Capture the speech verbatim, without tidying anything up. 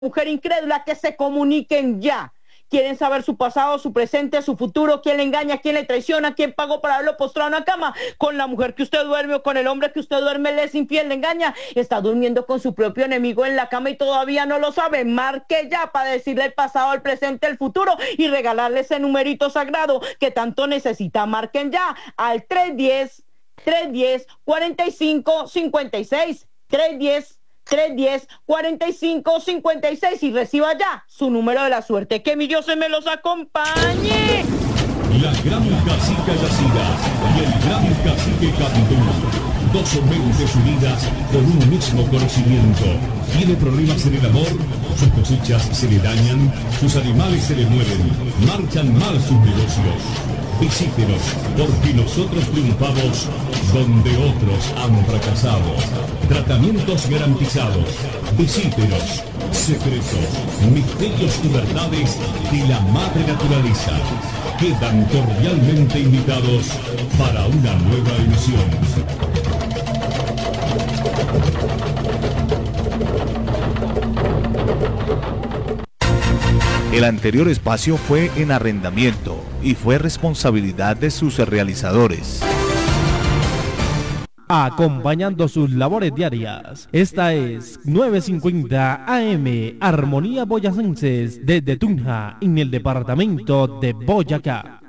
mujer incrédula, que se comuniquen ya. Quieren saber su pasado, su presente, su futuro, quién le engaña, quién le traiciona, quién pagó para verlo postrado en una cama. Con la mujer que usted duerme o con el hombre que usted duerme le es infiel, le engaña. Está durmiendo con su propio enemigo en la cama y todavía no lo sabe. Marque ya para decirle el pasado, el presente, el futuro y regalarle ese numerito sagrado que tanto necesita. Marquen ya al tres diez, tres diez, cuarenta y cinco, cincuenta y seis. tres diez, tres diez, cuarenta y cinco, cincuenta y seis y reciba ya su número de la suerte. Que mi Dios se me los acompañe. La gran cacica Yacida y el gran cacique Cantú, dos mentes unidas por un mismo conocimiento. Tiene problemas en el amor, sus cosechas se le dañan, sus animales se le mueren, marchan mal sus negocios. Visítenos, porque nosotros triunfamos donde otros han fracasado. Tratamientos garantizados. Visítenos. Secretos, misterios y verdades de la madre naturaleza. Quedan cordialmente invitados para una nueva emisión. El anterior espacio fue en arrendamiento y fue responsabilidad de sus realizadores. Acompañando sus labores diarias, esta es novecientos cincuenta A M, Armonía Boyacenses, desde Tunja, en el departamento de Boyacá.